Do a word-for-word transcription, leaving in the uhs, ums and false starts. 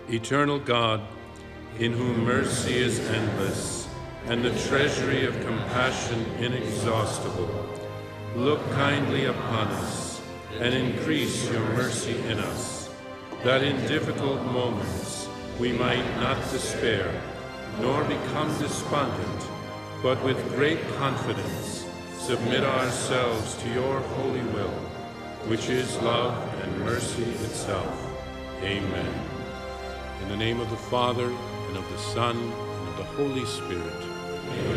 Eternal God, in whom mercy is endless and the treasury of compassion inexhaustible, look kindly upon us and increase your mercy in us, that in difficult moments we might not despair, nor become despondent, but with great confidence submit ourselves to your holy will, which is love and mercy itself. Amen. In the name of the Father, and of the Son, and of the Holy Spirit.